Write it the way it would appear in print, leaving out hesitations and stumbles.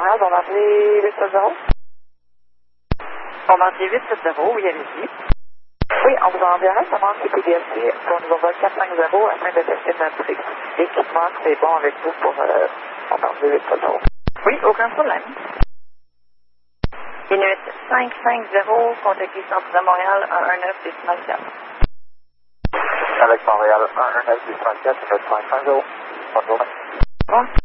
Montréal, Bombardier 870. Bombardier 870, oui, allez-y. Oui, on vous enverra comment CPDSC pour nous envoie 450 afin de tester notre équipement. C'est bon avec vous pour Bombardier 870. Oui, aucun problème. Inuit 550, contactez Centre de Montréal 119 décimal 4. Alex Montréal 119 décimal 4, 550. Bonjour. Bon.